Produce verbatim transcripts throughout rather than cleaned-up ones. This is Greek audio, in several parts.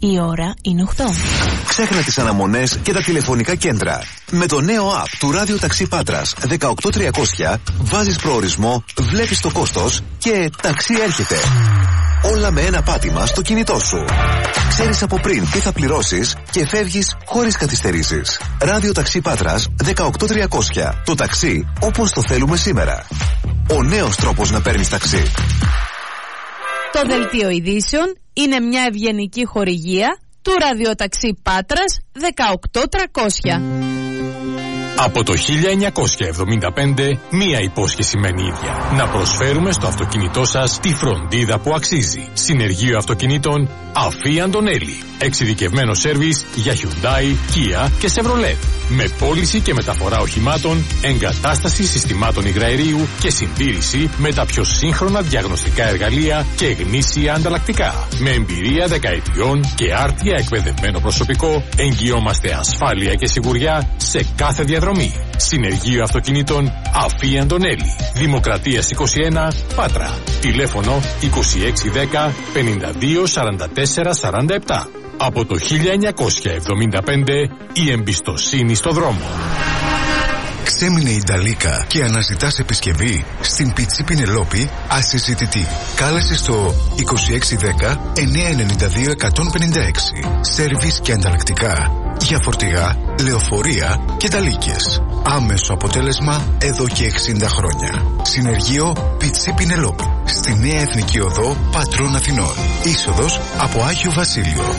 Η ώρα είναι οκτώ. Ξέχνα τις αναμονές και τα τηλεφωνικά κέντρα. Με το νέο app του Ράδιο Ταξί Πάτρας δεκαοκτώ τριακόσια βάζεις προορισμό, βλέπεις το κόστος και ταξί έρχεται. Όλα με ένα πάτημα στο κινητό σου. Ξέρεις από πριν τι θα πληρώσεις και φεύγεις χωρίς καθυστερήσεις. Ράδιο Ταξί Πάτρας δεκαοκτώ τριακόσια. Το ταξί όπως το θέλουμε σήμερα. Ο νέος τρόπος να παίρνεις ταξί. Το δελτίο ειδήσεων είναι μια ευγενική χορηγία του ραδιοταξί Πάτρας δεκαοκτώ τριακόσια. Από το χίλια εννιακόσια εβδομήντα πέντε, μία υπόσχεση μένει ίδια. Να προσφέρουμε στο αυτοκίνητό σας τη φροντίδα που αξίζει. Συνεργείο αυτοκινήτων Αφή Αντωνέλη. Εξειδικευμένο σέρβις για Hyundai, Kia και Chevrolet. Με πώληση και μεταφορά οχημάτων, εγκατάσταση συστημάτων υγραερίου και συντήρηση με τα πιο σύγχρονα διαγνωστικά εργαλεία και γνήσια ανταλλακτικά. Με εμπειρία δεκαετιών και άρτια εκπαιδευμένο προσωπικό, εγγυόμαστε ασφάλεια και σιγουριά σε κάθε διαδρομή. Συνεργείο αυτοκινήτων Αφή Αντωνέλη. Δημοκρατίας είκοσι ένα, Πάτρα. Τηλέφωνο είκοσι έξι δέκα πενήντα δύο σαράντα τέσσερα σαράντα επτά. Από το χίλια εννιακόσια εβδομήντα πέντε, η εμπιστοσύνη στο δρόμο. Ξέμεινε η Νταλίκα και αναζητάς επισκευή? Στην Πιτσί Πινελόπη ασυζητητή. Κάλεσε στο είκοσι έξι δέκα εννιακόσια ενενήντα δύο εκατόν πενήντα έξι. Σέρβις και ανταλλακτικά για φορτηγά, λεωφορεία και ταλίκες. Άμεσο αποτέλεσμα εδώ και εξήντα χρόνια. Συνεργείο Πιτσί Πινελόπη. Στη Νέα Εθνική Οδό Πατρών Αθηνών. Είσοδος από Άγιο Βασίλειο.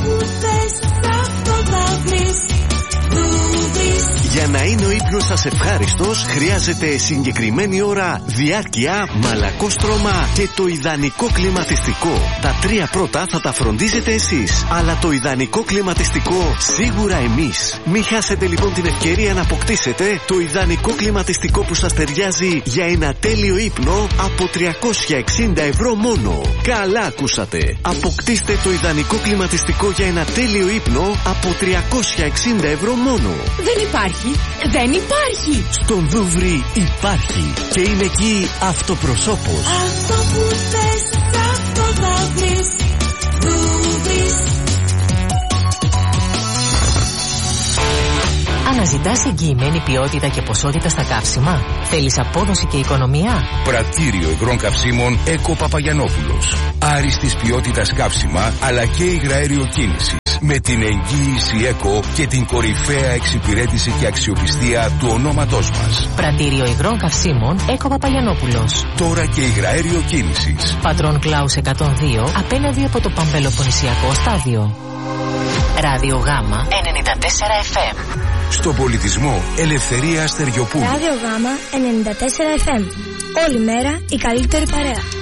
Για να είναι ο ύπνος σας ευχάριστος, χρειάζεται συγκεκριμένη ώρα, διάρκεια, μαλακόστρωμα και το ιδανικό κλιματιστικό. Τα τρία πρώτα θα τα φροντίζετε εσείς, αλλά το ιδανικό κλιματιστικό σίγουρα εμείς. Μην χάσετε λοιπόν την ευκαιρία να αποκτήσετε το ιδανικό κλιματιστικό που σας ταιριάζει για ένα τέλειο ύπνο από τριακόσια εξήντα ευρώ μόνο. Καλά ακούσατε. Αποκτήστε το ιδανικό κλιματιστικό για ένα τέλειο ύπνο από τριακόσια εξήντα ευρώ μόνο. Δεν υπάρχει. Δεν υπάρχει. Στον Δούβρι υπάρχει. Και είναι εκεί αυτοπροσώπος. Αυτό που θες, αυτό θα βρεις. Δούβρις. Αναζητάς εγγυημένη ποιότητα και ποσότητα στα καύσιμα? Θέλεις απόδοση και οικονομία? Πρατήριο υγρών καυσίμων Έκο Παπαγιανόπουλος. Άριστης ποιότητας καύσιμα αλλά και υγραέριο κίνηση. Με την εγγύηση ΕΚΟ και την κορυφαία εξυπηρέτηση και αξιοπιστία του ονόματός μας. Πρατήριο υγρών καυσίμων Έκο Παπαγιανόπουλος. Τώρα και υγραέριο κίνησης. Πατρών Κλάους εκατόν δύο, απέναντι από το Παμπελοποννησιακό στάδιο. Ράδιο Γάμα ενενήντα τέσσερα εφ εμ. Στο πολιτισμό Ελευθερία Στεριοπούλου. Ράδιο Γάμα ενενήντα τέσσερα εφ εμ. Όλη μέρα η καλύτερη παρέα.